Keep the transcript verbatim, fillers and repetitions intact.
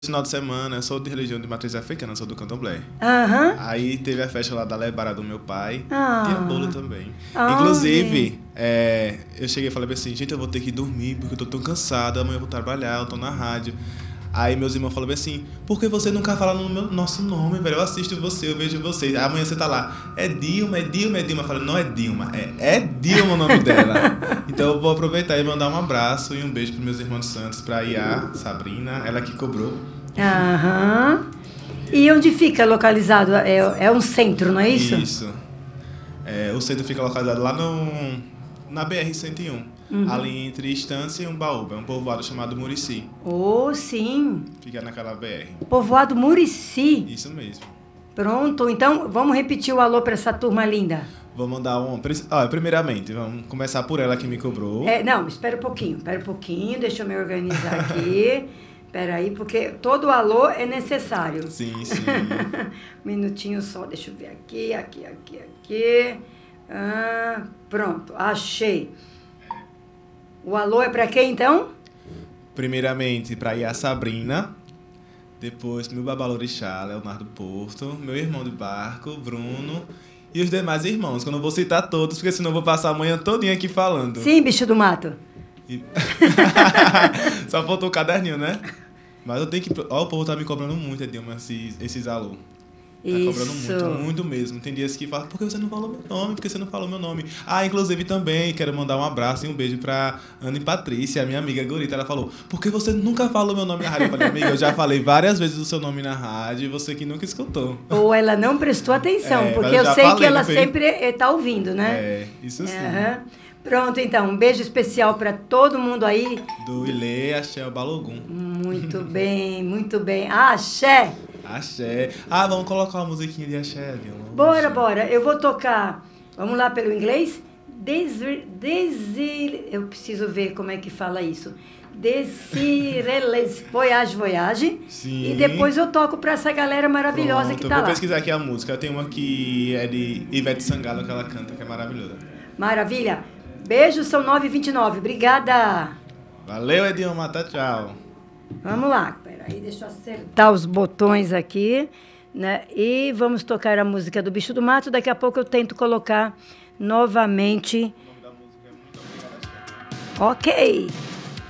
Final de semana, eu sou de religião de matriz africana, sou do candomblé. Aham. Aí teve a festa lá da lebara do meu pai. Ah. Tinha bolo também. Ah, Inclusive, é, eu cheguei e falei assim, gente, eu vou ter que dormir porque eu tô tão cansado, amanhã eu vou trabalhar, eu tô na rádio. Aí meus irmãos falaram assim, por que você nunca fala no meu, nosso nome, velho? Eu assisto você, eu vejo você. Aí amanhã você tá lá, é Dilma, é Dilma, é Dilma. Eu falei, não é Dilma, é, é Dilma o nome dela. Então eu vou aproveitar e mandar um abraço e um beijo pros meus irmãos santos, pra Iá, Sabrina, ela que cobrou. Aham. E onde fica localizado? É, é um centro, não é isso? Isso. É, o centro fica localizado lá no, na B R cento e um. Uhum. Ali entre Estância e Umbaúba. É um povoado chamado Murici. Oh, sim. Fica naquela B R. Povoado Murici. Isso mesmo. Pronto. Então, vamos repetir o alô para essa turma linda. Vou mandar um... Ah, primeiramente, vamos começar por ela que me cobrou. É, não, espera um pouquinho. Espera um pouquinho. Deixa eu me organizar aqui. Espera aí, porque todo alô é necessário. Sim, sim. Um minutinho só. Deixa eu ver aqui, aqui, aqui, aqui. Ah, pronto. Achei. O alô é para quem, então? Primeiramente, para ir a Sabrina. Depois, meu babalorixá, Leonardo Porto. Meu irmão de barco, Bruno. E os demais irmãos, que eu não vou citar todos, porque senão eu vou passar a manhã todinha aqui falando. Sim, bicho do mato. E... Só faltou o caderninho, né? Mas eu tenho que... Ó, o povo tá me cobrando muito, Edilma, esses, esses alô. Tá Isso. cobrando muito, muito mesmo. Tem dias que falam, por que você não falou meu nome? Por que você não falou meu nome? Ah, inclusive também quero mandar um abraço e um beijo pra Ana e Patrícia, minha amiga Gorita. Ela falou, por que você nunca falou meu nome na rádio? Eu falei, amiga, eu já falei várias vezes o seu nome na rádio e você que nunca escutou. Ou ela não prestou atenção, É, porque eu eu já sei falei, que ela não foi? sempre está ouvindo, né? É, isso sim. Uhum. Pronto, então, um beijo especial para todo mundo aí. Do Ilê, Axé, Balogum. Muito bem, muito bem. Axé! Axé. Ah, vamos colocar uma musiquinha de Axé, Dilma. Bora, bora. Eu vou tocar, vamos lá pelo inglês? Desir, desir, eu preciso ver como é que fala isso. Desireles Voyage Voyage. Sim. E depois eu toco para essa galera maravilhosa. Pronto, que tá vou lá. pesquisar aqui a música. Tem uma que é de Ivete Sangalo, que ela canta, que é maravilhosa. Maravilha. Beijo, são nove e vinte e nove. Obrigada. Valeu, Edilma. Tá, tchau. Vamos lá. Peraí, deixa eu acertar os botões aqui, né? E vamos tocar a música do Bicho do Mato. Daqui a pouco eu tento colocar novamente. O nome da música é Muito Obrigado, Axé. Ok.